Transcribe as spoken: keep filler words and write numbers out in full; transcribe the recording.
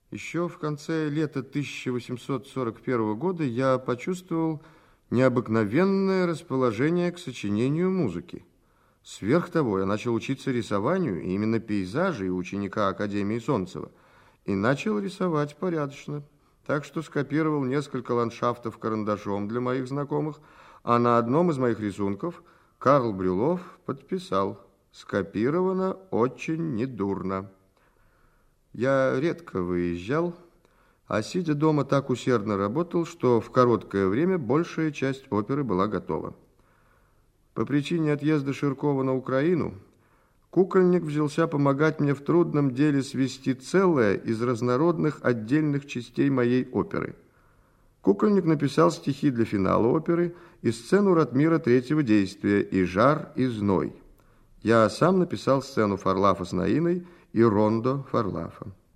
Еще в конце лета тысяча восемьсот сорок первого года я почувствовал необыкновенное расположение к сочинению музыки. Сверх того, я начал учиться рисованию, и именно пейзажи у ученика Академии Солнцева, и начал рисовать порядочно, так что скопировал несколько ландшафтов карандашом для моих знакомых, а на одном из моих рисунков Карл Брюлов подписал: «Скопировано очень недурно». Я редко выезжал, а сидя дома так усердно работал, что в короткое время большая часть оперы была готова. По причине отъезда Ширкова на Украину Кукольник взялся помогать мне в трудном деле свести целое из разнородных отдельных частей моей оперы. Кукольник написал стихи для финала оперы и сцену Ратмира третьего действия «И жар, и зной». Я сам написал сцену Фарлафа с Наиной и рондо Фарлафа.